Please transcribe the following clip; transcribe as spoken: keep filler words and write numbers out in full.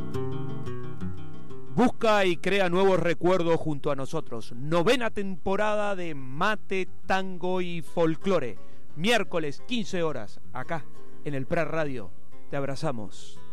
Busca y crea nuevos recuerdos junto a nosotros. Novena temporada de Mate, Tango y Folclore. Miércoles, quince horas, acá, en el Prat Radio. Te abrazamos.